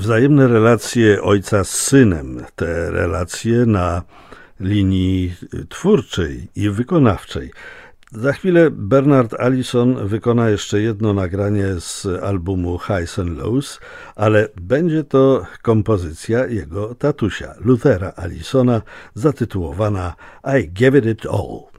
Wzajemne relacje ojca z synem, te relacje na linii twórczej i wykonawczej. Za chwilę Bernard Allison wykona jeszcze jedno nagranie z albumu Highs and Lows, ale będzie to kompozycja jego tatusia, Luthera Allisona, zatytułowana I Gave It All.